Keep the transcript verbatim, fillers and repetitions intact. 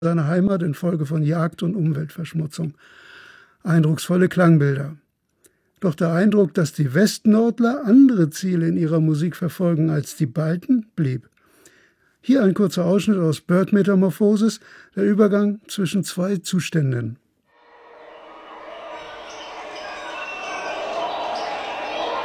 seiner Heimat infolge von Jagd und Umweltverschmutzung. Eindrucksvolle Klangbilder. Doch der Eindruck, dass die Westnordler andere Ziele in ihrer Musik verfolgen als die Balten, blieb. Hier ein kurzer Ausschnitt aus Bird Metamorphosis, der Übergang zwischen zwei Zuständen.